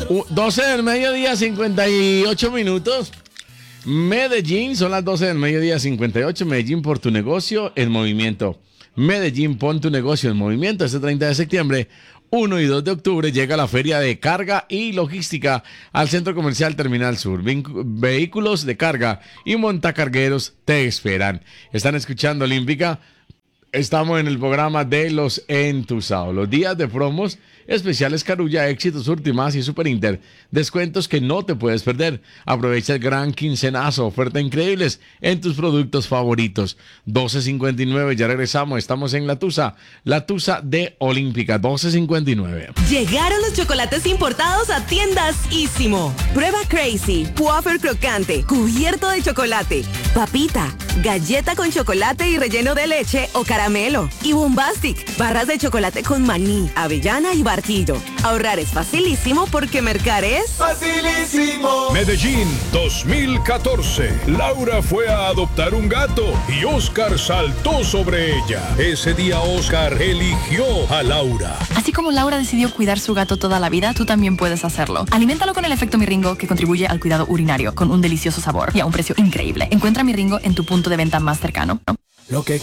12 del mediodía, 58 minutos. Medellín, son las 12 del mediodía, 58. Medellín, por tu negocio en movimiento. Medellín, pon tu negocio en movimiento. Este 30 de septiembre, 1 y 2 de octubre, llega la Feria de Carga y Logística al Centro Comercial Terminal Sur. Vehículos de carga y montacargueros te esperan. Están escuchando Olímpica. Estamos en el programa de los entusados. Los días de promos especiales Carulla, Éxitos, Ultimas y Super Inter. Descuentos que no te puedes perder. Aprovecha el gran quincenazo. Ofertas increíbles en tus productos favoritos. 12.59, ya regresamos. Estamos en La Tusa de Olímpica. 12.59. Llegaron los chocolates importados a Tiendas Ísimo. Prueba Crazy, wafer crocante, cubierto de chocolate, papita, galleta con chocolate y relleno de leche o caramelo. Y Bombastic, barras de chocolate con maní, avellana y barquillo. Ahorrar es facilísimo porque mercar es facilísimo. Medellín 2014. Laura fue a adoptar un gato y Oscar saltó sobre ella. Ese día Oscar eligió a Laura. Así como Laura decidió cuidar su gato toda la vida, tú también puedes hacerlo. Aliméntalo con el efecto Miringo, que contribuye al cuidado urinario con un delicioso sabor y a un precio increíble. Encuentra Miringo en tu punto de venta más cercano. Lo que